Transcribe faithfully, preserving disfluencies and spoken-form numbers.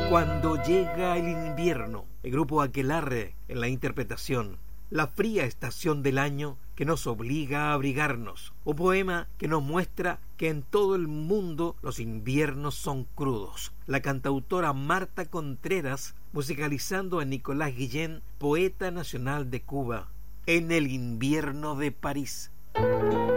Cuando llega el invierno, el grupo Aquelarre en la interpretación, la fría estación del año que nos obliga a abrigarnos. Un poema que nos muestra que en todo el mundo los inviernos son crudos. La cantautora Marta Contreras, musicalizando a Nicolás Guillén, poeta nacional de Cuba, en el invierno de París.